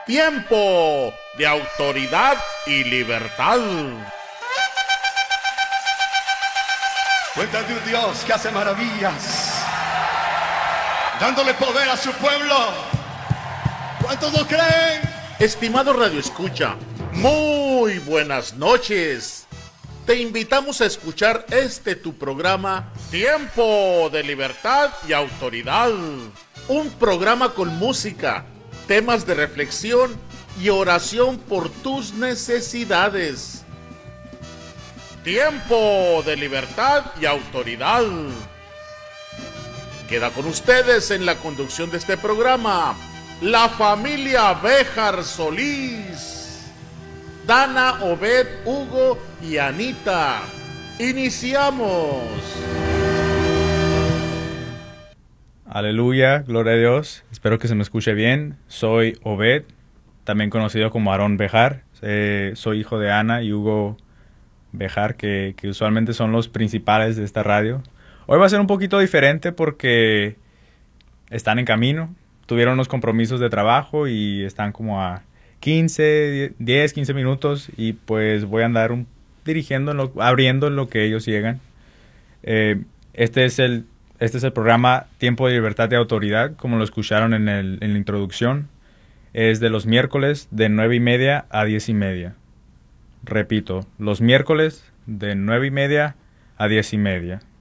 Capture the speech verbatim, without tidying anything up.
Tiempo de autoridad y libertad. Cuenta de un Dios que hace maravillas, dándole poder a su pueblo. ¿Cuántos lo creen? Estimado Radio Escucha, muy buenas noches. Te invitamos a escuchar este tu programa Tiempo de Libertad y Autoridad. Un programa con música, temas de reflexión y oración por tus necesidades. Tiempo de Libertad y Autoridad. Queda con ustedes en la conducción de este programa la familia Béjar Solís, Dana, Obed, Hugo y Anita. Iniciamos. Aleluya, gloria a Dios. Espero que se me escuche bien. Soy Obed, también conocido como Aarón Béjar. Eh, soy hijo de Ana y Hugo Béjar, que, que usualmente son los principales de esta radio. Hoy va a ser un poquito diferente porque están en camino. Tuvieron unos compromisos de trabajo y están como a quince, diez, quince minutos y pues voy a andar un, dirigiendo, en lo, abriendo en lo que ellos llegan. Eh, este es el Este es el programa Tiempo de Libertad y Autoridad, como lo escucharon en, el, en la introducción. Es de los miércoles de nueve y media a diez y media. Repito, los miércoles de nueve y media a diez y media.